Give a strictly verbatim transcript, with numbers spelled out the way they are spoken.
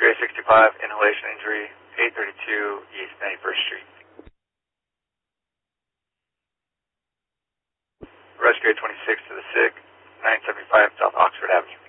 grade sixty-five, inhalation injury, eight thirty-two East ninety-first Street. Rescue grade twenty-six to the sick, nine seventy-five South Oxford Avenue.